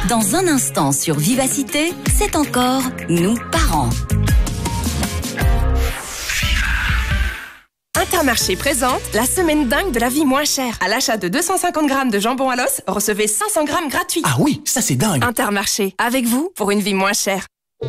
Dans un instant sur Vivacité, c'est encore nous parents. Intermarché présente la semaine dingue de la vie moins chère. À l'achat de 250 grammes de jambon à l'os, recevez 500 grammes gratuits. Ah oui, ça c'est dingue. Intermarché, avec vous pour une vie moins chère.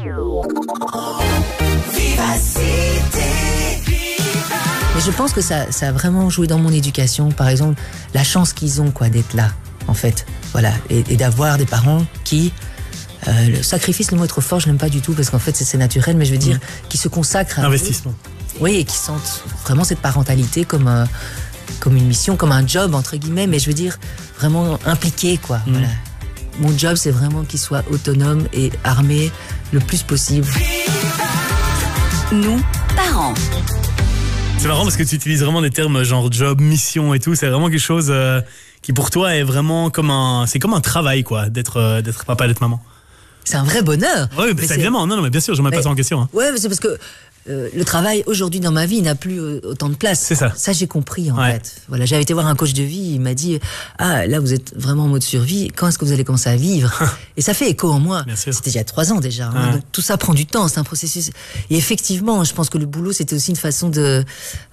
Mais je pense que ça a vraiment joué dans mon éducation. Par exemple, la chance qu'ils ont d'être là, en fait. Voilà. Et d'avoir des parents qui... le sacrifice, le mot est trop fort, je n'aime pas du tout, parce qu'en fait, c'est naturel, mais je veux dire, qui se consacrent à... Investissement. Oui, et qui sentent vraiment cette parentalité comme une mission, comme un job, entre guillemets, mais je veux dire, vraiment impliqué, quoi. Voilà. Mon job, c'est vraiment qu'ils soient autonomes et armés le plus possible. Nous, parents. C'est marrant parce que tu utilises vraiment des termes genre job, mission et tout. C'est vraiment quelque chose qui pour toi est vraiment comme un travail, quoi, d'être papa, d'être maman. C'est un vrai bonheur. Oui, c'est évidemment. Non, mais bien sûr, je ne remets pas ça en question. Hein. Ouais, mais c'est parce que le travail aujourd'hui dans ma vie n'a plus autant de place. C'est ça. Ça, j'ai compris en fait. Voilà, j'avais été voir un coach de vie, il m'a dit là vous êtes vraiment en mode survie, quand est-ce que vous allez commencer à vivre? Et ça fait écho en moi. Bien sûr. C'était il y a 3 ans déjà. Hein, donc tout ça prend du temps, c'est un processus. Et effectivement, je pense que le boulot c'était aussi une façon de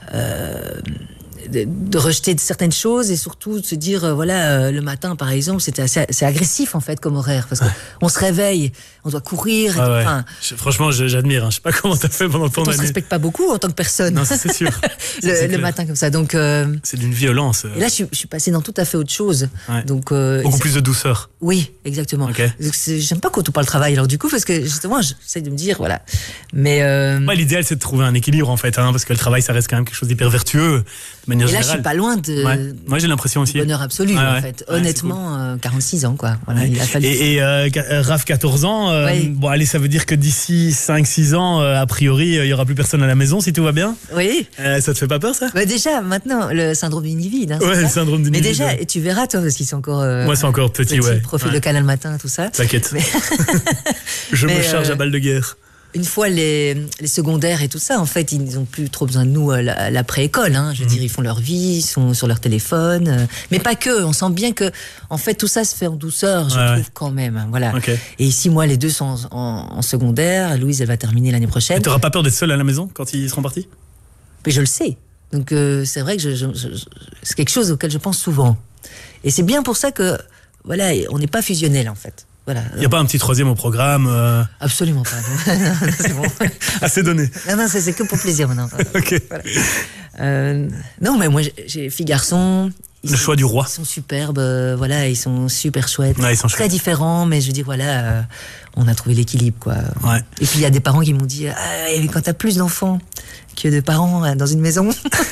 rejeter certaines choses et surtout de se dire le matin par exemple c'était assez agressif en fait comme horaire parce que on se réveille, on doit courir et franchement j'admire, je sais pas comment t'as fait pendant ton année. On se respecte pas beaucoup en tant que personne. Non, ça, c'est sûr. le matin comme ça donc c'est d'une violence. Et là je suis passée dans tout à fait autre chose. Donc beaucoup plus de douceur. Oui, exactement. Okay. Donc, j'aime pas quand on parle travail alors du coup parce que justement j'essaie de me dire mais l'idéal c'est de trouver un équilibre en fait parce que le travail ça reste quand même quelque chose d'hyper vertueux. Et là, je suis pas loin de. Moi, j'ai l'impression aussi. Bonheur absolu, en fait. Honnêtement, 46 ans, quoi. Voilà, il a fallu. Et Raph, 14 ans. Bon, allez, ça veut dire que d'ici 5-6 ans, a priori, il y aura plus personne à la maison, si tout va bien. Oui. Ça te fait pas peur, ça? Déjà, maintenant, le syndrome du nid-vide. Le syndrome du nid-vide. Mais déjà, et tu verras, toi, parce qu'ils sont encore. Moi, c'est encore petit, Profil local le matin, tout ça. T'inquiète. Je me charge à balle de guerre. Une fois les secondaires et tout ça, en fait, ils n'ont plus trop besoin de nous à l'après-école. Je veux dire, ils font leur vie, ils sont sur leur téléphone. Mais pas que. On sent bien que, en fait, tout ça se fait en douceur, je trouve, quand même. Voilà. Okay. Et ici, moi, les deux sont en secondaire. Louise, elle va terminer l'année prochaine. Et t'auras pas peur d'être seule à la maison quand ils seront partis? Mais je le sais. Donc, c'est vrai que c'est quelque chose auquel je pense souvent. Et c'est bien pour ça que, on n'est pas fusionnels, en fait. Voilà. Il n'y a pas un petit troisième au programme Absolument pas. C'est bon. Assez donné. Non, c'est que pour plaisir maintenant. Ok. Non, mais moi, j'ai filles-garçons. Le choix du roi. Ils sont superbes, ils sont super chouettes. Ouais, ils sont très différents, mais je veux dire, on a trouvé l'équilibre, quoi. Ouais. Et puis, il y a des parents qui m'ont dit, quand t'as plus d'enfants que de parents dans une maison,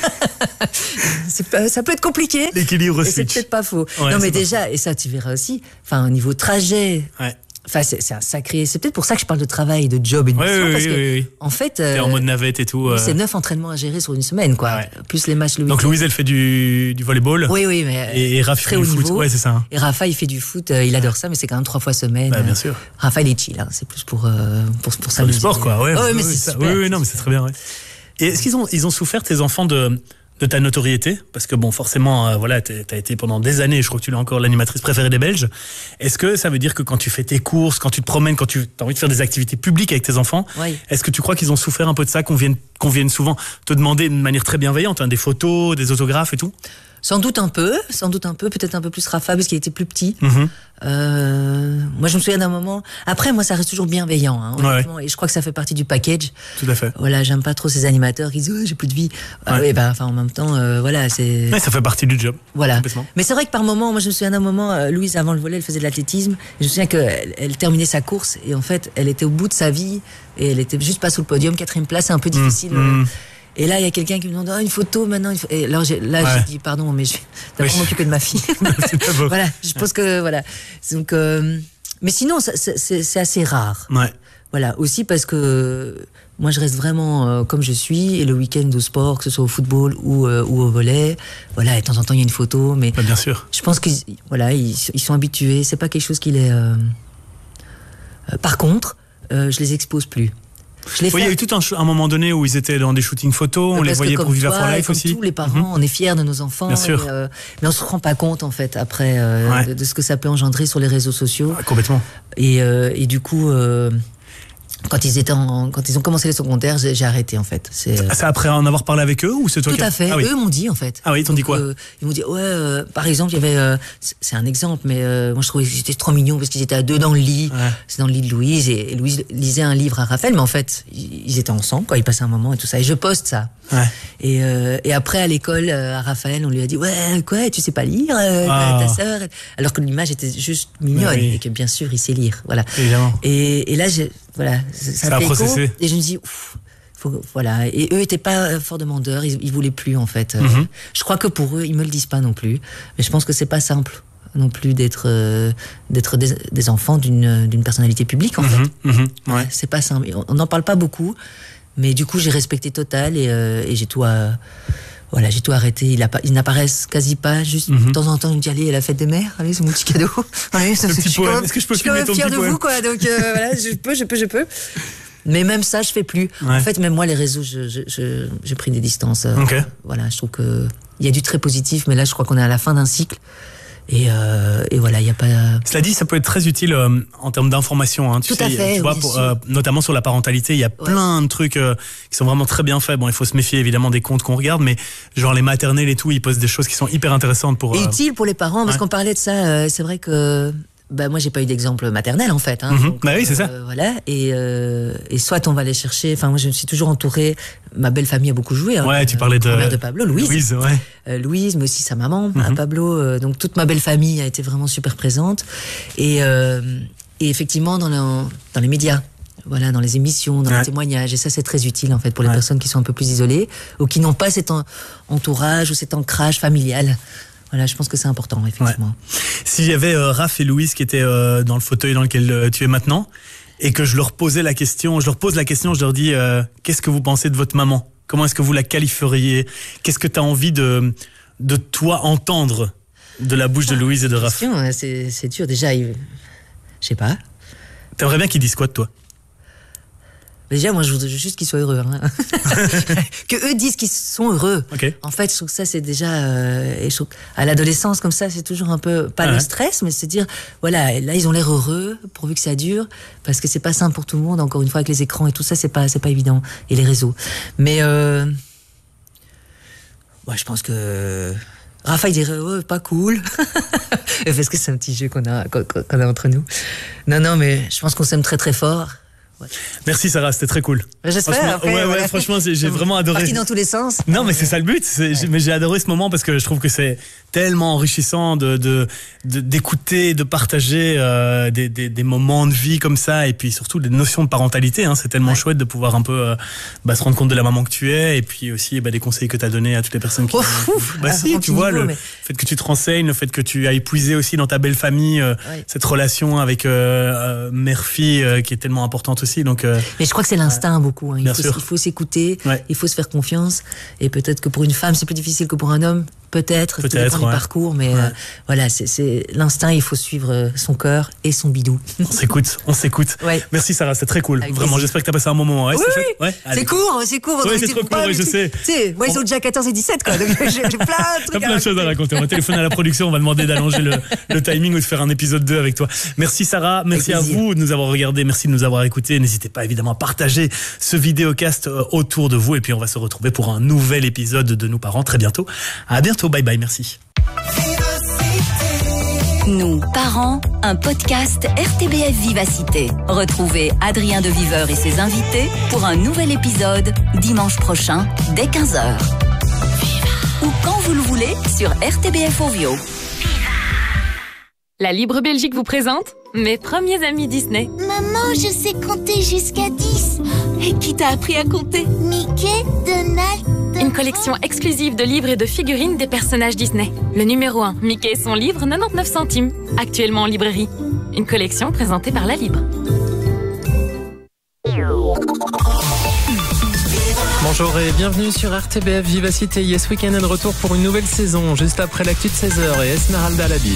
ça peut être compliqué. L'équilibre et c'est peut-être pas faux. Ouais, non, mais déjà, et ça, tu verras aussi, au niveau trajet. Ouais. C'est un sacré. C'est peut-être pour ça que je parle de travail, de job et de mission. Parce que, en fait. T'es en mode navette et tout. C'est 9 entraînements à gérer sur une semaine, quoi. Ouais. Plus les matchs le week-end. Donc Louise, elle fait du volleyball. Oui, mais. Et Raph, il fait du foot. Ouais, c'est ça. Et Rafa, il fait du foot. Il adore ça, mais c'est quand même 3 fois semaine. Bien sûr. Rafa, il est chill. C'est plus pour ça. Le sport, quoi. Ouais, mais c'est super. Oui, non, mais c'est très bien, ouais. Et est-ce qu'ils ont souffert, tes enfants, de ta notoriété? Parce que bon, forcément, t'as été pendant des années, je crois que tu l'es encore, l'animatrice préférée des Belges. Est-ce que ça veut dire que quand tu fais tes courses, quand tu te promènes, quand tu as envie de faire des activités publiques avec tes enfants, est-ce que tu crois qu'ils ont souffert un peu de ça, qu'on vienne souvent te demander de manière très bienveillante, des photos, des autographes et tout? Sans doute un peu, peut-être un peu plus Rafa parce qu'il était plus petit. Moi, je me souviens d'un moment. Après, moi, ça reste toujours bienveillant, honnêtement, et je crois que ça fait partie du package. Tout à fait. Voilà, j'aime pas trop ces animateurs qui disent j'ai plus de vie. En même temps, c'est. Ouais, ça fait partie du job. Voilà. Mais c'est vrai que par moment, moi, je me souviens d'un moment, Louise, avant le volley, elle faisait de l'athlétisme. Et je me souviens qu'elle terminait sa course et en fait, elle était au bout de sa vie et elle était juste pas sous le podium, 4e place, c'est un peu difficile. Et là, il y a quelqu'un qui me demande une photo maintenant. Et alors, j'ai dit pardon, mais je vais m'occuper de ma fille. Voilà, je pense que voilà. Donc, mais sinon, c'est assez rare. Ouais. Voilà, aussi parce que moi, je reste vraiment comme je suis. Et le week-end au sport, que ce soit au football ou au volley, et de temps en temps, il y a une photo. Mais bien sûr. Je pense qu'ils sont habitués. C'est pas quelque chose qui les. Par contre, je les expose plus. Je l'ai Oui, il y a eu tout un moment donné où ils étaient dans des shootings photos, on les voyait pour Viva for Life aussi. Tous les parents, on est fiers de nos enfants. Bien sûr. Mais on se rend pas compte, en fait, après, de ce que ça peut engendrer sur les réseaux sociaux. Ouais, complètement. Et du coup, quand ils ont commencé les secondaires, j'ai arrêté, en fait. C'est après en avoir parlé avec eux ou c'est toi Tout à fait. Ah oui. Eux m'ont dit, en fait. Ah oui, ils t'ont dit quoi? Ils m'ont dit, par exemple, il y avait, c'est un exemple, mais moi je trouvais qu'ils étaient trop mignons parce qu'ils étaient à deux dans le lit. Ouais. C'est dans le lit de Louise et Louise lisait un livre à Raphaël, mais en fait, ils étaient ensemble, quoi. Ils passaient un moment et tout ça. Et je poste ça. Ouais. Et après, à l'école, à Raphaël, on lui a dit, ouais, quoi, tu sais pas lire, ta sœur. Alors que l'image était juste mignonne et que bien sûr, il sait lire. Voilà. Évidemment. Et là, voilà, ça a fait processé. Écho, et je me dis, voilà. Et eux étaient pas fort demandeurs, ils voulaient plus, en fait. Je crois que pour eux, ils me le disent pas non plus. Mais je pense que c'est pas simple non plus d'être des enfants d'une personnalité publique, en fait. Ouais. C'est pas simple. On n'en parle pas beaucoup. Mais du coup, j'ai respecté total et j'ai tout j'ai tout arrêté. Ils n'apparaissent quasi pas. Juste de temps en temps, je me dis, allez, à la fête des mères, allez, c'est mon petit cadeau. Allez, Est-ce que je peux filmer ton petit poème ? Je suis quand même fière de vous, quoi. Donc voilà, je peux. Mais même ça, je fais plus. Ouais. En fait, même moi, les réseaux, j'ai pris des distances. Okay. Voilà, je trouve que il y a du très positif, mais là, je crois qu'on est à la fin d'un cycle. Et voilà, il y a pas. Cela dit, ça peut être très utile en termes d'information. Hein, Tout à fait. Tu vois, notamment sur la parentalité, il y a plein de trucs qui sont vraiment très bien faits. Bon, il faut se méfier évidemment des comptes qu'on regarde, mais genre les maternelles et tout, ils postent des choses qui sont hyper intéressantes pour. Et utiles pour les parents, parce qu'on parlait de ça. C'est vrai que. Moi, j'ai pas eu d'exemple maternel, en fait. Hein, donc, oui, c'est ça. Voilà. Et soit on va les chercher. Enfin, moi, je me suis toujours entourée. Ma belle famille a beaucoup joué. Hein, ouais, tu parlais de. La mère de Pablo, Louise. Louise, mais aussi sa maman, Pablo. Donc, toute ma belle famille a été vraiment super présente. Et effectivement, dans les médias. Voilà, dans les émissions, dans les témoignages. Et ça, c'est très utile, en fait, pour les personnes qui sont un peu plus isolées ou qui n'ont pas cet entourage ou cet ancrage familial. Voilà, je pense que c'est important, effectivement. Ouais. Si j'avais Raph et Louise qui étaient dans le fauteuil dans lequel tu es maintenant, et que je leur pose la question, je leur dis qu'est-ce que vous pensez de votre maman ? Comment est-ce que vous la qualifieriez ? Qu'est-ce que tu as envie de toi entendre de la bouche de Louise et de Raph ? C'est dur, déjà, je sais pas. T'aimerais bien qu'ils disent quoi de toi ? Déjà, moi, je voudrais juste qu'ils soient heureux. Hein. Que eux disent qu'ils sont heureux. Okay. En fait, je trouve que ça, c'est déjà... à l'adolescence, comme ça, c'est toujours un peu... Pas le stress, mais c'est dire... Voilà, là, ils ont l'air heureux, pourvu que ça dure. Parce que c'est pas simple pour tout le monde. Encore une fois, avec les écrans et tout ça, c'est pas évident. Et les réseaux. Mais... je pense que... Raphaël dirait, pas cool. Parce que c'est un petit jeu qu'on a entre nous. Non, mais je pense qu'on s'aime très, très fort. Ouais. Merci Sarah, c'était très cool. J'espère. Ouais, franchement, j'ai vraiment adoré. Parti dans tous les sens. Non, mais c'est ça le but. Mais j'ai adoré ce moment parce que je trouve que c'est tellement enrichissant d'écouter, de partager des moments de vie comme ça, et puis surtout des notions de parentalité. Hein, c'est tellement chouette de pouvoir un peu se rendre compte de la maman que tu es, et puis aussi des conseils que tu as donnés à toutes les personnes qui. Tu vois, le fait que tu te renseignes, le fait que tu as épuisé aussi dans ta belle famille cette relation avec mère-fille qui est tellement importante aussi. Donc, mais je crois que c'est l'instinct beaucoup. Hein. Il faut s'écouter, il faut se faire confiance. Et peut-être que pour une femme, c'est plus difficile que pour un homme. Peut-être, du parcours, mais voilà, c'est l'instinct, il faut suivre son cœur et son bidou. On s'écoute. Ouais. Merci Sarah, c'est très cool. Avec vraiment, j'espère que t'as passé un bon moment. Ouais, c'est court. C'est trop court, je sais. Tu sais, moi, ils ont déjà 14 et 17, quoi. Donc, j'ai plein de trucs. T'as plein de choses à raconter. On va téléphoner à la production, on va demander d'allonger le timing ou de faire un épisode 2 avec toi. Merci Sarah, merci à vous de nous avoir regardé, merci de nous avoir écoutés. N'hésitez pas évidemment à partager ce vidéocast autour de vous, et puis on va se retrouver pour un nouvel épisode de Nous Parents très bientôt. À bientôt, bye bye, merci. Nous, parents, un podcast RTBF Vivacité. Retrouvez Adrien de Viveur et ses invités pour un nouvel épisode dimanche prochain dès 15h. Ou quand vous le voulez sur RTBF Ovio. La Libre Belgique vous présente mes premiers amis Disney. Maman, je sais compter jusqu'à 10. Et qui t'a appris à compter? Mickey, Donald... Une collection exclusive de livres et de figurines des personnages Disney. Le numéro 1, Mickey et son livre, 99 centimes. Actuellement en librairie. Une collection présentée par La Libre. Bonjour et bienvenue sur RTBF Vivacité. Yes Weekend est de retour pour une nouvelle saison, juste après l'actu de 16h et Esmeralda Labi.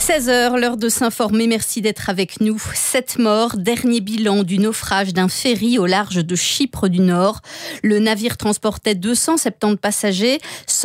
16h, l'heure de s'informer. Merci d'être avec nous. 7 morts, dernier bilan du naufrage d'un ferry au large de Chypre du Nord. Le navire transportait 270 passagers.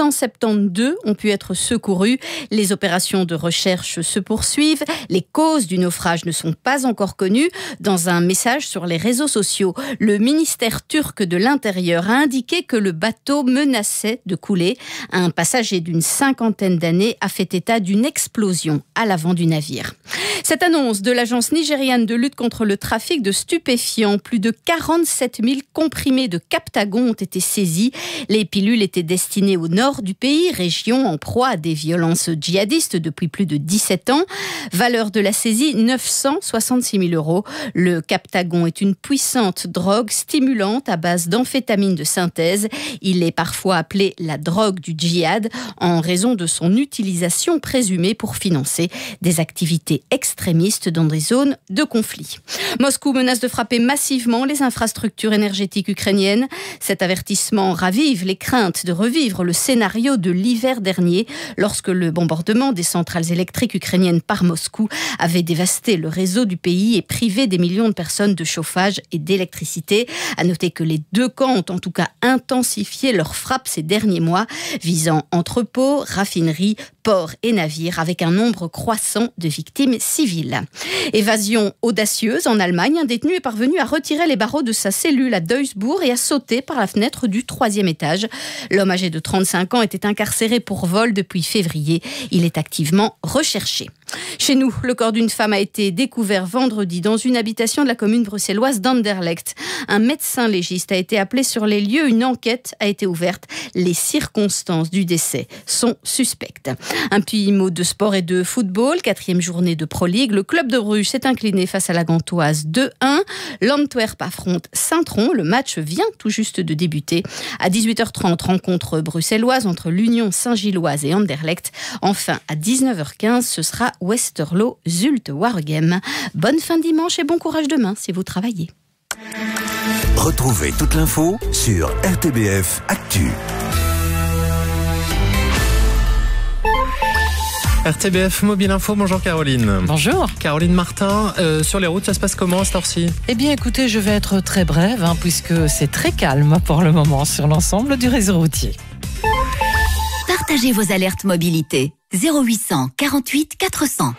172 ont pu être secourus. Les opérations de recherche se poursuivent. Les causes du naufrage ne sont pas encore connues. Dans un message sur les réseaux sociaux, le ministère turc de l'Intérieur a indiqué que le bateau menaçait de couler. Un passager d'une 50aine d'années a fait état d'une explosion à l'avant du navire. Cette annonce de l'agence nigériane de lutte contre le trafic de stupéfiants, plus de 47 000 comprimés de Captagon ont été saisis. Les pilules étaient destinées au nord du pays, région en proie à des violences djihadistes depuis plus de 17 ans. Valeur de la saisie, 966 000 €. Le Captagon est une puissante drogue stimulante à base d'amphétamine de synthèse. Il est parfois appelé la drogue du djihad en raison de son utilisation présumée pour financer des activités extrémistes dans des zones de conflit. Moscou menace de frapper massivement les infrastructures énergétiques ukrainiennes. Cet avertissement ravive les craintes de revivre le scénario de l'hiver dernier, lorsque le bombardement des centrales électriques ukrainiennes par Moscou avait dévasté le réseau du pays et privé des millions de personnes de chauffage et d'électricité. À noter que les deux camps ont en tout cas intensifié leurs frappes ces derniers mois, visant entrepôts, raffineries, ports et navires, avec un nombre croissant de victimes civiles. Évasion audacieuse en Allemagne, un détenu est parvenu à retirer les barreaux de sa cellule à Duisbourg et à sauter par la fenêtre du 3e étage. L'homme âgé de 35 ans était incarcéré pour vol depuis février. Il est activement recherché. Chez nous, le corps d'une femme a été découvert vendredi dans une habitation de la commune bruxelloise d'Anderlecht. Un médecin légiste a été appelé sur les lieux. Une enquête a été ouverte. Les circonstances du décès sont suspectes. Un petit mot de sport et de football. 4e journée de Pro League. Le club de Bruges s'est incliné face à la Gantoise 2-1. L'Antwerp affronte Saint-Tron. Le match vient tout juste de débuter. À 18h30, rencontre bruxelloise entre l'Union Saint-Gilloise et Anderlecht. Enfin, à 19h15, ce sera Westerlo-Zulte-Waregem. Bonne fin de dimanche et bon courage demain si vous travaillez. Retrouvez toute l'info sur RTBF Actu. RTBF Mobile Info, bonjour Caroline. Bonjour. Caroline Martin, sur les routes, ça se passe comment à cette heure-ci ? Eh bien écoutez, je vais être très brève, puisque c'est très calme pour le moment sur l'ensemble du réseau routier. Partagez vos alertes mobilité. 0800 48 400.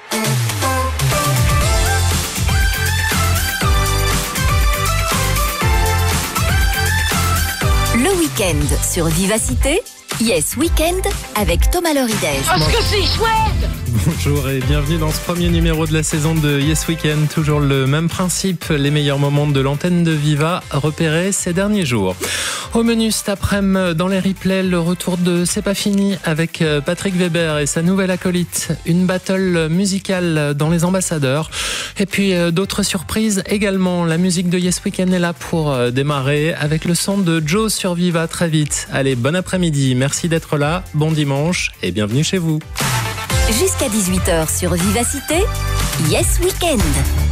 Le week-end sur Vivacité, Yes Weekend avec Thomas Lorides. Parce que c'est chouette! Bonjour et bienvenue dans ce premier numéro de la saison de Yes Weekend. Toujours le même principe, les meilleurs moments de l'antenne de Viva repérés ces derniers jours. Au menu cet après-midi, dans les replays, le retour de C'est pas fini avec Patrick Weber et sa nouvelle acolyte. Une battle musicale dans les ambassadeurs. Et puis d'autres surprises également. La musique de Yes Weekend est là pour démarrer avec le son de Joe sur Viva très vite. Allez, bon après-midi, merci d'être là, bon dimanche et bienvenue chez vous. Jusqu'à 18h sur Vivacité, Yes Weekend.